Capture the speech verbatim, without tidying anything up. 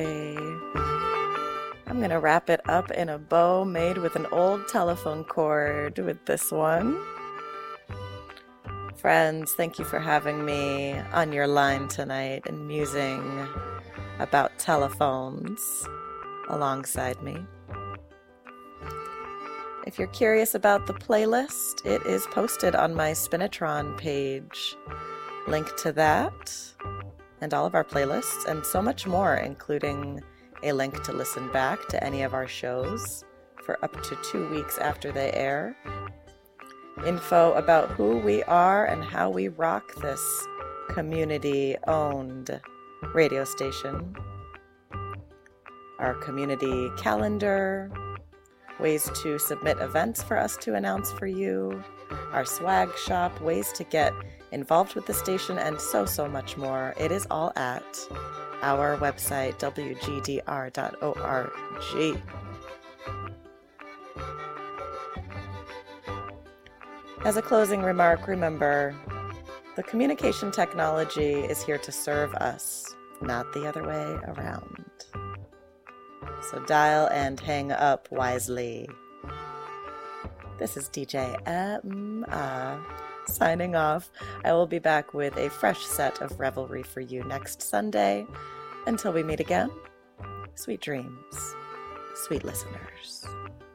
I'm going to wrap it up in a bow made with an old telephone cord with this one. Friends, thank you for having me on your line tonight and musing about telephones alongside me. If you're curious about the playlist, it is posted on my Spinitron page. Link to that and all of our playlists and so much more, including a link to listen back to any of our shows for up to two weeks after they air. Info about who we are and how we rock this community-owned radio station. Our community calendar, ways to submit events for us to announce for you, our swag shop, ways to get involved with the station, and so, so much more. It is all at our website, w g d r dot org. As a closing remark, remember, the communication technology is here to serve us, not the other way around. So dial and hang up wisely. This is D J Emma signing off. I will be back with a fresh set of revelry for you next Sunday. Until we meet again, sweet dreams, sweet listeners.